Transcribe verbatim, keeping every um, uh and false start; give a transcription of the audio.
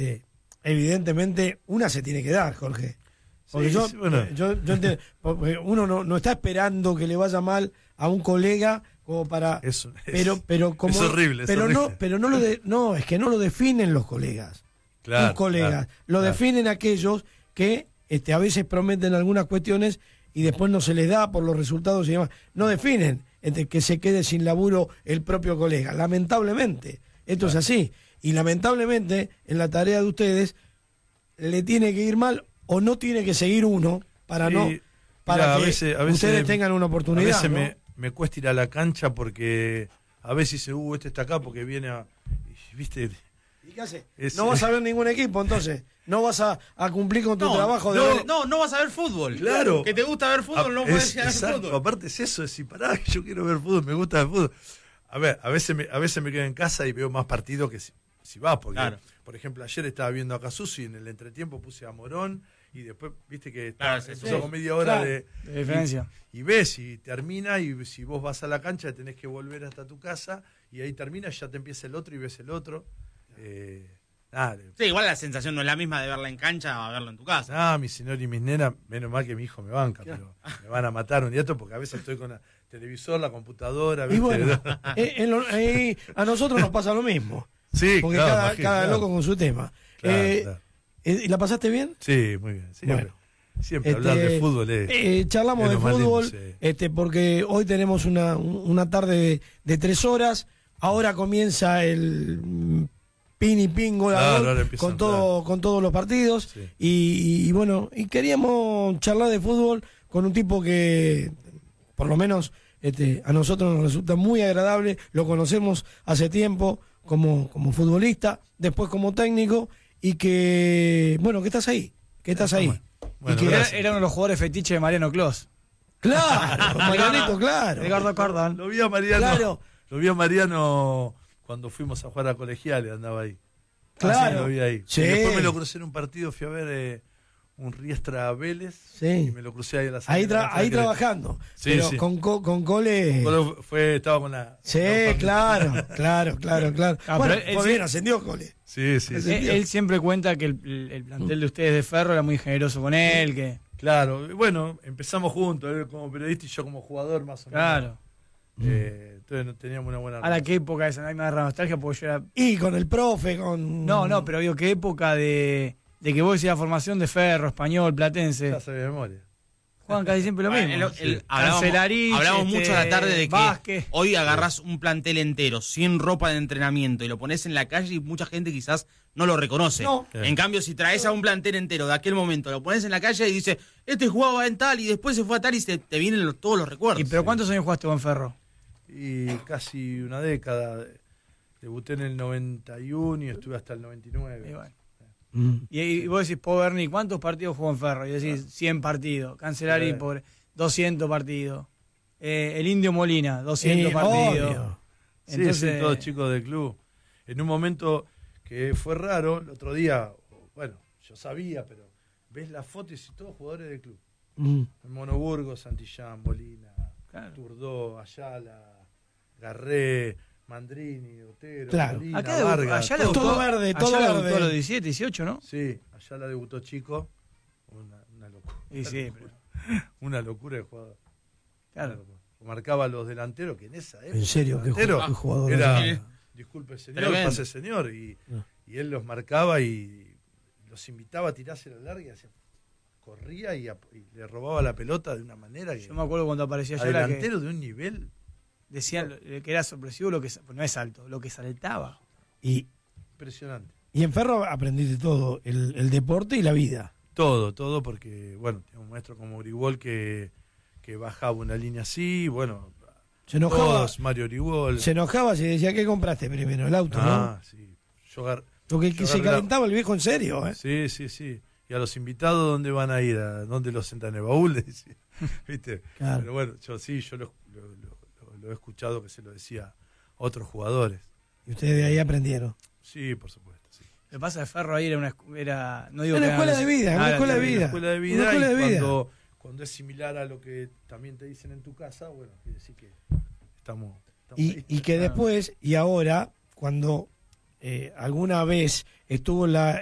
este, evidentemente, una se tiene que dar, Jorge. Porque Sí, yo, sí, bueno. yo, yo entiendo, porque uno no, no está esperando que le vaya mal a un colega como para, Es, es, pero, pero como, es horrible, es pero horrible. no, pero no lo de, no, es que no lo definen los colegas, Claro, tus colegas, claro, lo claro. definen aquellos que, este, a veces prometen algunas cuestiones y después no se les da por los resultados y demás. No definen este, que se quede sin laburo el propio colega, lamentablemente, esto es así, y lamentablemente en la tarea de ustedes le tiene que ir mal o no tiene que seguir uno para Sí, no para mirá, a que veces- a veces- ustedes tengan una oportunidad. A veces ¿no? me, me cuesta ir a la cancha porque a veces dice, uh, este está acá porque viene a... y, ¿Viste? ¿Y qué hace? Es- No vas a ver ningún equipo, entonces. No vas a, a cumplir con tu No, trabajo de no, ver- no, no vas a ver fútbol. Claro. Que te gusta ver fútbol, no Ah, puedes es- ir a ver exacto, fútbol. aparte es eso, es si pará, yo quiero ver fútbol, me gusta el fútbol. A ver, a veces me, a veces me quedo en casa y veo más partidos que si, si vas, porque, Claro. por ejemplo, ayer estaba viendo a Casuso y en el entretiempo puse a Morón y después, viste que Claro, está, sí, empezó sí. con media hora Claro, de, de diferencia. Y, y ves y termina y si vos vas a la cancha tenés que volver hasta tu casa y ahí termina, ya te empieza el otro y ves el otro. Eh, nada, Sí, igual la sensación no es la misma de verla en cancha a verla en tu casa. Ah, mi señor y mis nenas, menos mal que mi hijo me banca, pero me van a matar un día esto porque a veces estoy con la televisor, la computadora, Y ¿viste? bueno, eh, en lo- eh, a nosotros nos pasa lo mismo. sí, Porque claro, cada, imagino, cada claro. loco con su tema. Claro, Eh, claro. eh, ¿La pasaste bien? Sí, muy bien. Siempre, Bueno. siempre Este, hablar de fútbol es. eh, charlamos es de lo más fútbol, lindo, sí. este, porque hoy tenemos una, una tarde de, de tres horas. Ahora comienza el mm, pin y pin gol a Claro, gol ahora empiezan, con todo, claro. con todos los partidos. Sí. Y, y bueno, y queríamos charlar de fútbol con un tipo que, por lo menos, este, a nosotros nos resulta muy agradable. Lo conocemos hace tiempo como, como futbolista, después como técnico, y que, bueno, que estás ahí, que estás ahí. Bueno, Y que- Era, gracias. era uno de los jugadores fetiche de Mariano Clos. Claro, Marianito, claro. Ricardo Cordón. Lo vi a Mariano. Claro. Lo vi a Mariano cuando fuimos a jugar a colegiales, andaba ahí. Claro. Ah, sí, lo vi ahí. Sí. Y después me lo crucé en un partido, fui a ver eh, un Riestra Vélez. Sí. Y me lo crucé ahí a la Ahí, salida, tra- ahí que- trabajando. Sí, pero sí. con, co- con Cole. Bueno, fue, estaba con la. Sí, con la- claro, claro, claro, claro. Ah, bueno, pero él fue sí- bien, ascendió Cole. Sí, sí, Ese- sí. Él, él siempre cuenta que el, el- el plantel de ustedes de Ferro era muy generoso con él, que Claro, y bueno, empezamos juntos, él como periodista y yo como jugador más o menos. claro. Eh, entonces no teníamos una buena A la qué época esa, a mí me agarra nostalgia porque yo era... Y con el profe, con. No, no, pero digo, qué época de, de que vos decías formación de Ferro, español, platense. Ya sabía de memoria. Juegan casi siempre lo Bueno, mismo. el- el- Sí. hablábamos Cancelarich, hablamos este, mucho a la tarde de que Vázquez. hoy agarrás un plantel entero sin ropa de entrenamiento y lo pones en la calle y mucha gente quizás no lo reconoce. No. En cambio, si traes a un plantel entero de aquel momento, lo pones en la calle y dice, este jugaba en tal y después se fue a tal y se, te vienen los- todos los recuerdos. ¿Y pero cuántos años jugaste con Ferro? Y casi una década. Debuté en el noventa y uno y estuve hasta el noventa y nueve. Y, bueno. Mm. y, y vos decís, Poberni, ¿cuántos partidos jugó en Ferro? Y decís, cien partidos. Cancelari, Sí. por doscientos partidos. Eh, el Indio Molina, doscientos Sí, partidos. obvio. Sí, Entonces, sí, todos chicos del club. En un momento que fue raro, el otro día, bueno, yo sabía, pero ves las fotos y todos jugadores del club. Mm. Monoburgo, Santillán, Molina, Claro. Turdó, Ayala, Garré, Mandrini, Otero, Claro. Molina, Acá debutó- Vargas. allá Todo debutó, verde, allá todo debutó verde. a los diecisiete, dieciocho, ¿no? Sí, Ayala debutó chico. Una, una locura. Y sí, una locura. Una locura de jugador. Claro. Una locura. Marcaba a los delanteros, que en esa época. En serio, los qué, delanteros ju- qué jugador. Era, Sí. disculpe señor, Tremendo. pase señor. Y, No. y él los marcaba y los invitaba a tirarse la larga y hacía- corría y, a- y le robaba la pelota de una manera que. Yo me acuerdo cuando aparecía Ayala que delantero de un nivel. decían que era sorpresivo lo que pues no es alto, lo que saltaba. Y, Impresionante. y en Ferro aprendiste todo, el, el deporte y la vida. Todo, todo, porque, bueno, tiene un maestro como Grigol que, que bajaba una línea así, bueno, Se enojaba, todos, Mario Grigol. se enojaba si decía, ¿qué compraste primero? El auto, Ah, sí. Yo agar- ¿no? Porque el yo que se agarré la- calentaba el viejo en serio, ¿eh? Sí, sí, sí. Y a los invitados, ¿dónde van a ir? ¿A dónde los sentan en el baúl? Le decía. ¿Viste? Claro. Pero bueno, yo sí, yo lo, lo- lo- lo he escuchado que se lo decía a otros jugadores. Y ustedes de ahí aprendieron. Sí, por supuesto. Sí. Lo que pasa de Ferro ahí era una escu- era no digo Una que escuela eran- de vida, Ah, una era escuela de terrible. vida. Una escuela de vida, Una escuela y de vida. Cuando, cuando es similar a lo que también te dicen en tu casa, bueno, quiere decir que estamos, estamos Y, ahí. y que después, y ahora, cuando eh, alguna vez estuvo la